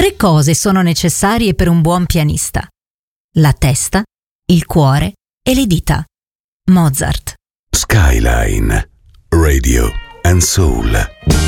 3 cose sono necessarie per un buon pianista: la testa, il cuore e le dita. Mozart. Skyline Radio and Soul.